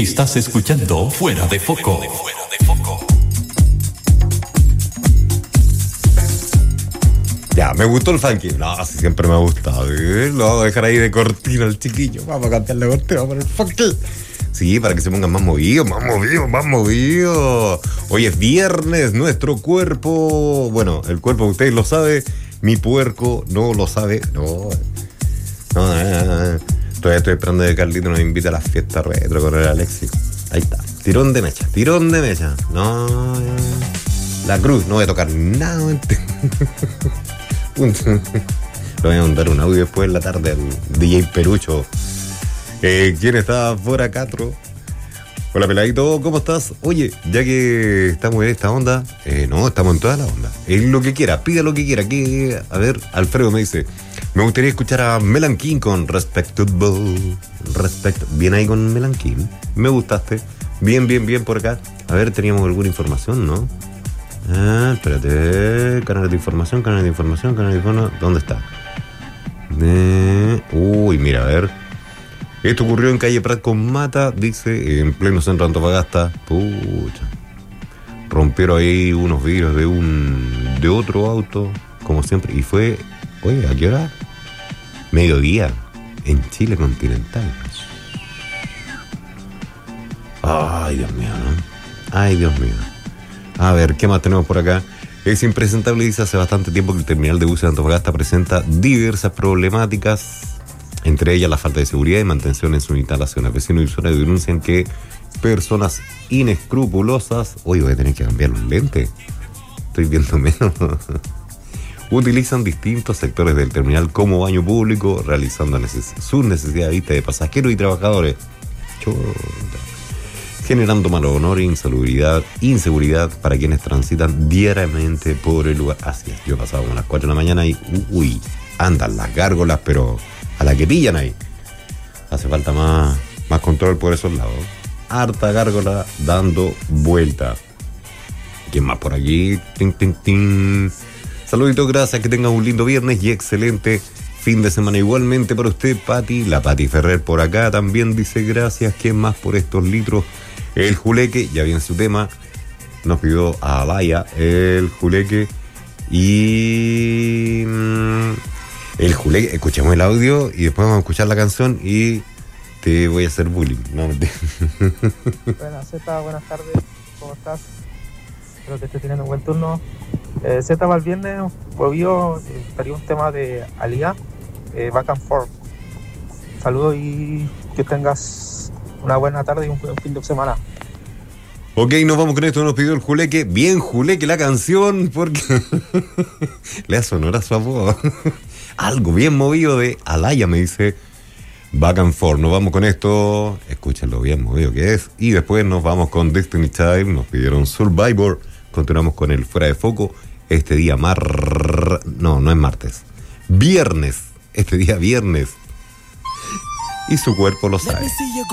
Estás escuchando Fuera de Foco. Ya, me gustó el funky. No, sí, siempre me ha gustado. Lo vamos a dejar ahí de cortina al chiquillo. Vamos a cantar la cortina, vamos a poner funky. Sí, para que se pongan más movidos, más movidos, más movidos. Hoy es viernes, nuestro cuerpo... Bueno, el cuerpo ustedes lo sabe, mi puerco no lo sabe. No. Todavía estoy esperando que Carlito nos invite a la fiesta retro con el Alexis. Ahí está. Tirón de mecha. No, la cruz, no voy a tocar nada. Le voy a mandar un audio después en la tarde al DJ Perucho. ¿Quién está por acá? Hola, peladito, ¿cómo estás? Oye, ya que estamos en esta onda, no, estamos en toda la onda. Lo que quiera, pida lo que quiera. A ver, Alfredo me dice, me gustaría escuchar a Melan King con Respectable. Bien ahí con Melan King. Me gustaste. Bien por acá. A ver, teníamos alguna información, ¿no? Espérate. Canal de información. ¿Dónde está? Uy, mira, a ver. Esto ocurrió en calle Prat con Mata, dice, en pleno centro de Antofagasta. Pucha. Rompieron ahí unos vidrios de otro auto, como siempre. Y fue, oye, ¿a qué hora? Mediodía, en Chile continental. Ay, Dios mío, ¿no? Ay, Dios mío. A ver, ¿qué más tenemos por acá? Es impresentable, dice, hace bastante tiempo que el terminal de buses de Antofagasta presenta diversas problemáticas, entre ellas la falta de seguridad y mantención en sus instalaciones. Vecinos y usuarios denuncian que personas inescrupulosas... Oye, voy a tener que cambiar los lentes. Estoy viendo menos. Utilizan distintos sectores del terminal como baño público, realizando sus necesidades de vista de pasajeros y trabajadores. Chuta. Generando mal olor e inseguridad para quienes transitan diariamente por el lugar. Así es, yo pasaba como a las 4 de la mañana y andan las gárgolas, pero a la que pillan ahí. Hace falta más control por esos lados. Harta gárgola dando vuelta. ¿Quién más por aquí? Saluditos, gracias, que tengan un lindo viernes y excelente fin de semana. Igualmente para usted, Pati. La Pati Ferrer por acá también dice gracias. ¿Quién más por estos litros? El Juleque, ya viene su tema. Nos pidió a Alaya el Juleque. Y el Juleque, escuchemos el audio y después vamos a escuchar la canción y te voy a hacer bullying. No, Buenas, Zeta, buenas tardes. ¿Cómo estás? Espero que estés teniendo un buen turno. Zeta, para el viernes volvió, estaría un tema de Alía, Back and Forth. Saludos y que tengas una buena tarde y un buen fin de semana. Ok, nos vamos con esto, nos pidió el Juleque. Bien, Juleque, la canción, porque le da sonora a su voz. Algo bien movido de Alaya, me dice Back and Forth. Nos vamos con esto, escúchenlo bien movido que es. Y después nos vamos con Destiny Child, nos pidieron Survivor. Continuamos con el Fuera de Foco. Este día no es martes. Viernes. Este día viernes. Y su cuerpo lo sabe.